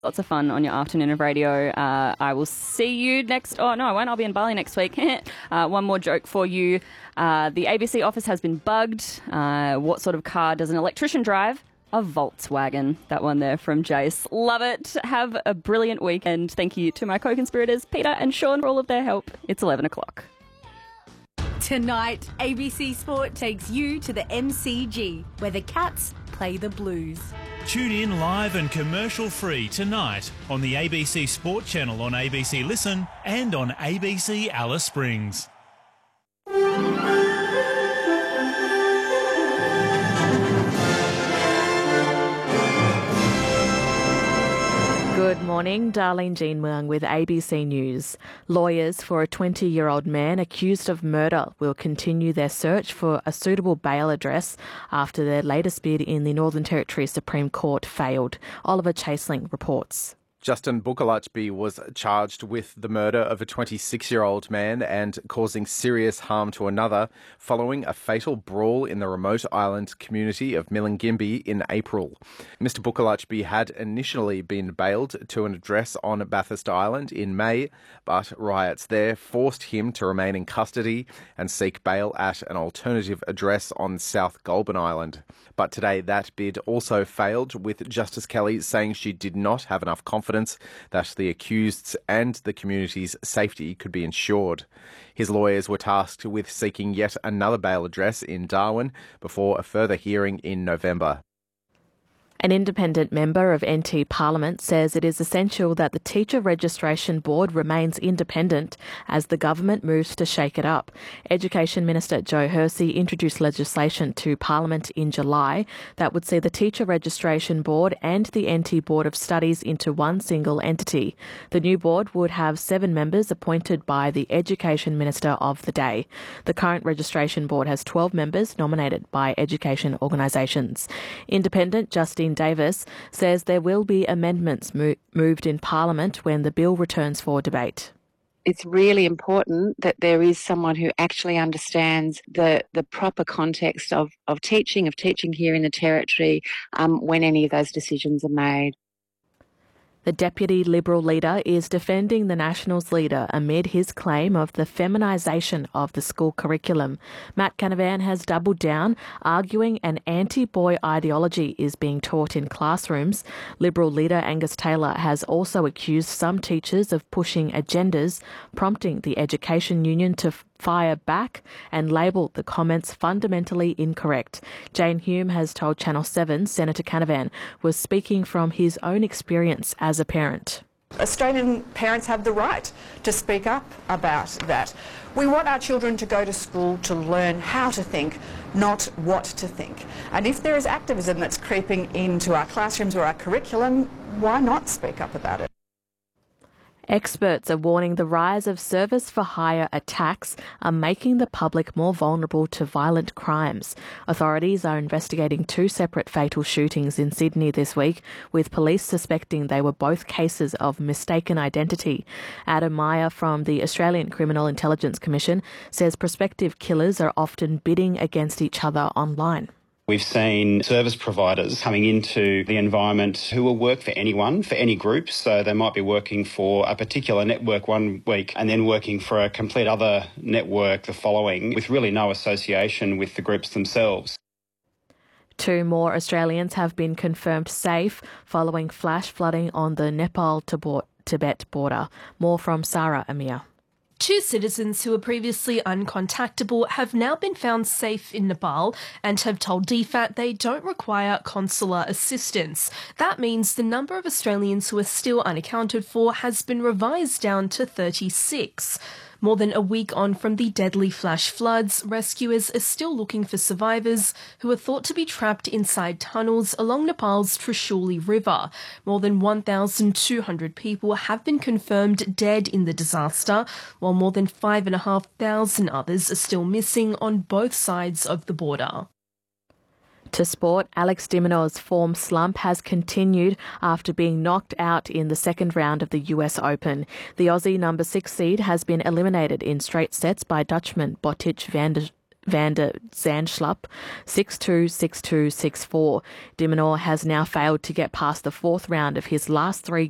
Lots of fun on your afternoon of radio. I will see you next... Oh, no, I won't. I'll be in Bali next week. One more joke for you. The ABC office has been bugged. What sort of car does an electrician drive? A Volkswagen. That one there from Jace. Love it. Have a brilliant weekend. Thank you to my co-conspirators, Peter and Sean, for all of their help. It's 11 o'clock. Tonight, ABC Sport takes you to the MCG, where the Cats play the Blues. Tune in live and commercial-free tonight on the ABC Sport channel on ABC Listen and on ABC Alice Springs. Good morning, Darlene Jean Muang with ABC News. Lawyers for a 20-year-old man accused of murder will continue their search for a suitable bail address after their latest bid in the Northern Territory Supreme Court failed. Oliver Chaseling reports. Justin Bukalachby was charged with the murder of a 26-year-old man and causing serious harm to another following a fatal brawl in the remote island community of Milingimbi in April. Mr Bukalachby had initially been bailed to an address on Bathurst Island in May, but riots there forced him to remain in custody and seek bail at an alternative address on South Goulburn Island. But today that bid also failed, with Justice Kelly saying she did not have enough confidence that the accuseds and the community's safety could be ensured. His lawyers were tasked with seeking yet another bail address in Darwin before a further hearing in November. An independent member of NT Parliament says it is essential that the Teacher Registration Board remains independent as the government moves to shake it up. Education Minister Joe Hersey introduced legislation to Parliament in July that would see the Teacher Registration Board and the NT Board of Studies into one single entity. The new board would have 7 members appointed by the Education Minister of the day. The current Registration Board has 12 members nominated by education organisations. Independent Justine Davis says there will be amendments moved in Parliament when the bill returns for debate. It's really important that there is someone who actually understands the proper context of teaching here in the Territory when any of those decisions are made. The Deputy Liberal leader is defending the Nationals leader amid his claim of the feminisation of the school curriculum. Matt Canavan has doubled down, arguing an anti-boy ideology is being taught in classrooms. Liberal leader Angus Taylor has also accused some teachers of pushing agendas, prompting the Education Union to fire back and label the comments fundamentally incorrect. Jane Hume has told Channel 7 Senator Canavan was speaking from his own experience as a parent. Australian parents have the right to speak up about that. We want our children to go to school to learn how to think, not what to think. And if there is activism that's creeping into our classrooms or our curriculum, why not speak up about it? Experts are warning the rise of service-for-hire attacks are making the public more vulnerable to violent crimes. Authorities are investigating 2 separate fatal shootings in Sydney this week, with police suspecting they were both cases of mistaken identity. Adam Meyer from the Australian Criminal Intelligence Commission says prospective killers are often bidding against each other online. We've seen service providers coming into the environment who will work for anyone, for any group. So they might be working for a particular network one week and then working for a complete other network the following, with really no association with the groups themselves. 2 more Australians have been confirmed safe following flash flooding on the Nepal-Tibet border. More from Sarah Amir. 2 citizens who were previously uncontactable have now been found safe in Nepal and have told DFAT they don't require consular assistance. That means the number of Australians who are still unaccounted for has been revised down to 36. More than a week on from the deadly flash floods, rescuers are still looking for survivors who are thought to be trapped inside tunnels along Nepal's Trishuli River. More than 1,200 people have been confirmed dead in the disaster, while more than 5,500 others are still missing on both sides of the border. To sport, Alex de Minaur's form slump has continued after being knocked out in the second round of the US Open. The Aussie number 6 seed has been eliminated in straight sets by Dutchman Botic van der Zandschulp 6-2, 6-2, 6-4. De Minaur has now failed to get past the 4th round of his last 3